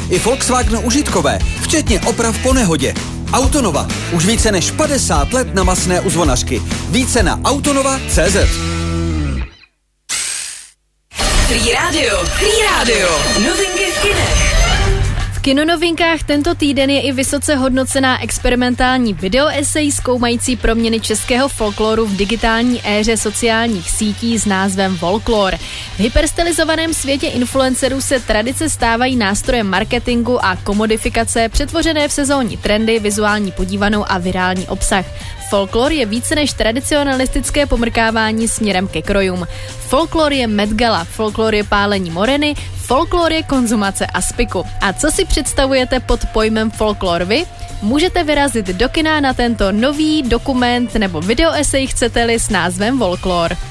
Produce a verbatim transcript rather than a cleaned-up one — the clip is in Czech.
i Volkswagen užitkové, včetně oprav po nehodě. Autonova. Už více než padesát let na masné uzvonařky. Více na autonova tečka cé zet. Free Radio, Free Radio, novinky v kinech. V kinonovinkách tento týden je i vysoce hodnocená experimentální videoesej zkoumající proměny českého folkloru v digitální éře sociálních sítí s názvem Folklor. V hyperstylizovaném světě influencerů se tradice stávají nástrojem marketingu a komodifikace, přetvořené v sezónní trendy, vizuální podívanou a virální obsah. Folklor je více než tradicionalistické pomrkávání směrem ke krojům. Folklor je Met Gala, folklor je pálení moreny, folklor je konzumace aspiku. A co si představujete pod pojmem folklor vy? Můžete vyrazit do kina na tento nový dokument nebo videoesej, chcete-li, s názvem Folklor.